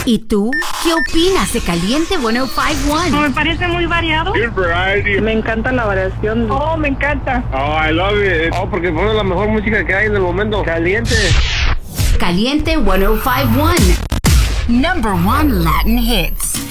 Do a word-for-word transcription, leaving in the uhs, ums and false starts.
¿Y tú? ¿Qué opinas de Caliente ciento cincuenta y uno? Me parece muy variado. Good variety. Me encanta la variación. Oh, me encanta. Oh, I love it. Oh, porque pone la mejor música que hay en el momento. Caliente. Caliente ciento cincuenta y uno. Number one Latin hits.